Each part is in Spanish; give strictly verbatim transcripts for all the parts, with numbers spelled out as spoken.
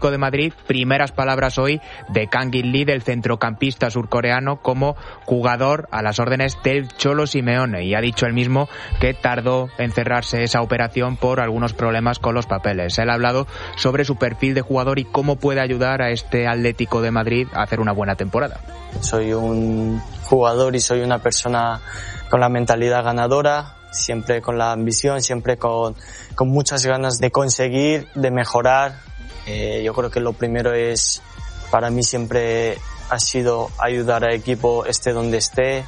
de Madrid, primeras palabras hoy de Kang In Lee, del centrocampista surcoreano, como jugador a las órdenes del Cholo Simeone, y ha dicho él mismo que tardó en cerrarse esa operación por algunos problemas con los papeles. Él ha hablado sobre su perfil de jugador y cómo puede ayudar a este Atlético de Madrid a hacer una buena temporada. Soy un jugador y soy una persona con la mentalidad ganadora, siempre con la ambición, siempre con, con muchas ganas de conseguir, de mejorar. Eh, yo creo que lo primero es, para mí siempre ha sido ayudar al equipo esté donde esté,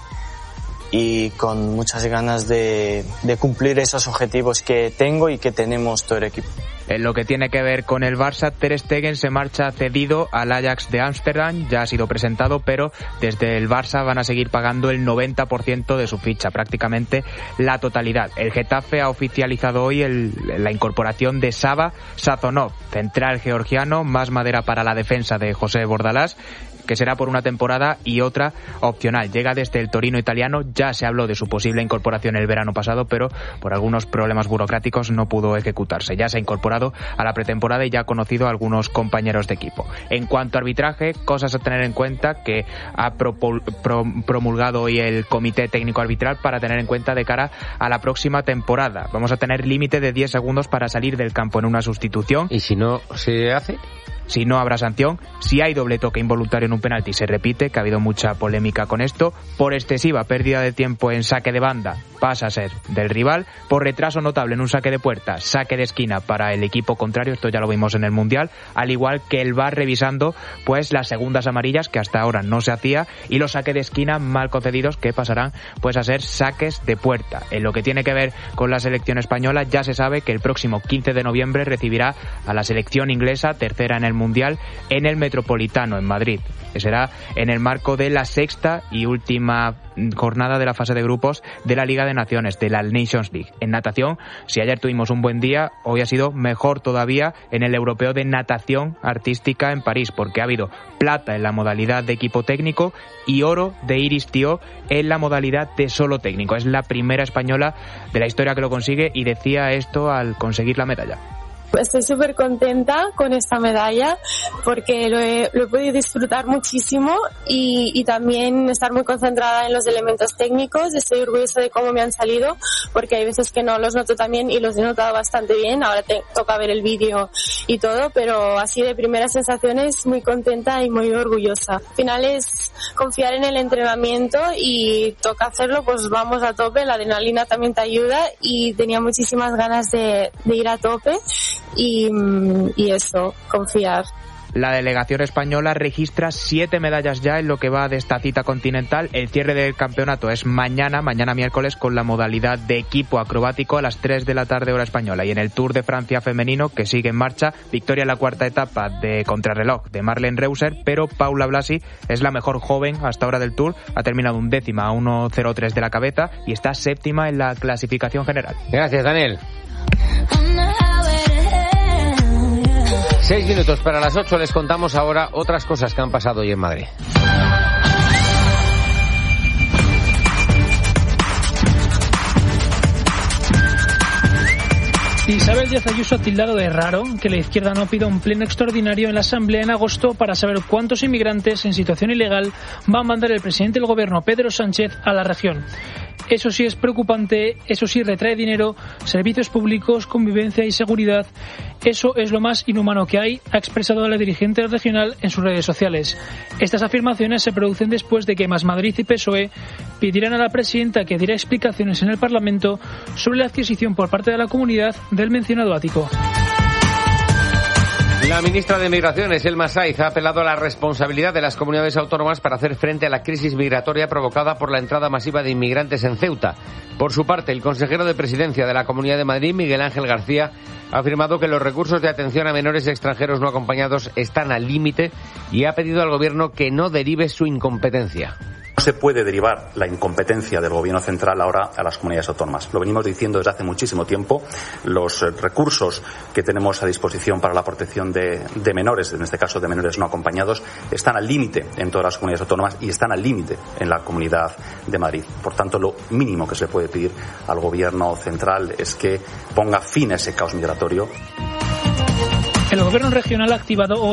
y con muchas ganas de, de cumplir esos objetivos que tengo y que tenemos todo el equipo. En lo que tiene que ver con el Barça, Ter Stegen se marcha cedido al Ajax de Ámsterdam, ya ha sido presentado, pero desde el Barça van a seguir pagando el noventa por ciento de su ficha, prácticamente la totalidad. El Getafe ha oficializado hoy el, la incorporación de Sava Sazonov, central georgiano, más madera para la defensa de José Bordalás, que será por una temporada y otra opcional. Llega desde el Torino italiano, ya se habló de su posible incorporación el verano pasado, pero por algunos problemas burocráticos no pudo ejecutarse. Ya se ha incorporado a la pretemporada y ya ha conocido a algunos compañeros de equipo. En cuanto a arbitraje, cosas a tener en cuenta que ha propol- pro- promulgado hoy el Comité Técnico Arbitral para tener en cuenta de cara a la próxima temporada. Vamos a tener límite de diez segundos para salir del campo en una sustitución. ¿Y si no se hace? Si no, habrá sanción. Si hay doble toque involuntario en un penalti, se repite, que ha habido mucha polémica con esto. Por excesiva pérdida de tiempo en saque de banda, pasa a ser del rival. Por retraso notable en un saque de puerta, saque de esquina para el equipo contrario. Esto ya lo vimos en el Mundial. Al igual que el V A R revisando pues las segundas amarillas, que hasta ahora no se hacía, y los saques de esquina mal concedidos, que pasarán pues a ser saques de puerta. En lo que tiene que ver con la selección española, ya se sabe que el próximo quince de noviembre recibirá a la selección inglesa, tercera en el Mundial, en el Metropolitano, en Madrid, que será en el marco de la sexta y última jornada de la fase de grupos de la Liga de Naciones, de la Nations League. En natación, si ayer tuvimos un buen día, hoy ha sido mejor todavía en el Europeo de Natación Artística en París, porque ha habido plata en la modalidad de equipo técnico y oro de Iris Tío en la modalidad de solo técnico. Es la primera española de la historia que lo consigue, y decía esto al conseguir la medalla. Estoy súper contenta con esta medalla porque lo he, lo he podido disfrutar muchísimo y, y también estar muy concentrada en los elementos técnicos. Estoy orgullosa de cómo me han salido, porque hay veces que no los noto tan bien y los he notado bastante bien. Ahora te toca ver el vídeo y todo, pero así de primeras sensaciones muy contenta y muy orgullosa. Al final es confiar en el entrenamiento y toca hacerlo, pues vamos a tope. La adrenalina también te ayuda y tenía muchísimas ganas de, de ir a tope. Y, y eso, confiar. La delegación española registra siete medallas ya en lo que va de esta cita continental. El cierre del campeonato es mañana, mañana miércoles, con la modalidad de equipo acrobático a las tres de la tarde hora española. Y en el Tour de Francia femenino, que sigue en marcha, victoria en la cuarta etapa de contrarreloj de Marlene Reuser, pero Paula Blasi es la mejor joven hasta ahora del Tour. Ha terminado un décima a uno cero tres de la cabeza y está séptima en la clasificación general. Gracias, Daniel. Seis minutos para las ocho, les contamos ahora otras cosas que han pasado hoy en Madrid. Isabel Díaz Ayuso ha tildado de raro que la izquierda no pida un pleno extraordinario en la Asamblea en agosto para saber cuántos inmigrantes en situación ilegal va a mandar el presidente del gobierno, Pedro Sánchez, a la región. Eso sí es preocupante, eso sí retrae dinero, servicios públicos, convivencia y seguridad. Eso es lo más inhumano que hay, ha expresado la dirigente regional en sus redes sociales. Estas afirmaciones se producen después de que Más Madrid y P S O E pidieran a la presidenta que diera explicaciones en el Parlamento sobre la adquisición por parte de la comunidad del mencionado ático. La ministra de Migraciones, Elma Saiz, ha apelado a la responsabilidad de las comunidades autónomas para hacer frente a la crisis migratoria provocada por la entrada masiva de inmigrantes en Ceuta. Por su parte, el consejero de Presidencia de la Comunidad de Madrid, Miguel Ángel García, ha afirmado que los recursos de atención a menores extranjeros no acompañados están al límite y ha pedido al Gobierno que no derive su incompetencia. No se puede derivar la incompetencia del Gobierno central ahora a las comunidades autónomas. Lo venimos diciendo desde hace muchísimo tiempo. Los recursos que tenemos a disposición para la protección de, de menores, en este caso de menores no acompañados, están al límite en todas las comunidades autónomas y están al límite en la Comunidad de Madrid. Por tanto, lo mínimo que se puede pedir al Gobierno central es que ponga fin a ese caos migratorio. El gobierno regional ha activado